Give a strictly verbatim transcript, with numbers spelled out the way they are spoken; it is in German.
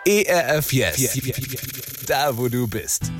E R F Yes. Da, wo du bist.